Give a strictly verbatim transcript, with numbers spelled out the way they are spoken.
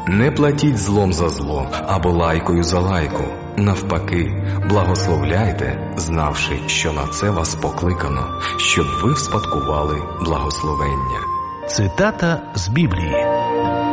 Не платіть злом за зло або лайкою за лайку. Навпаки, благословляйте, знавши, що на це вас покликано, щоб ви вспадкували благословення. Цитата з Біблії.